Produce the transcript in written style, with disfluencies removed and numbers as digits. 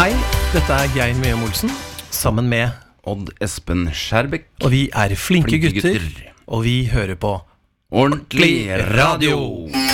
Hei, dette Geir Møhjem Olsen, sammen med Odd Espen Skjærbekk. Og vi flinke gutter, og vi hører på Ordentlig radio.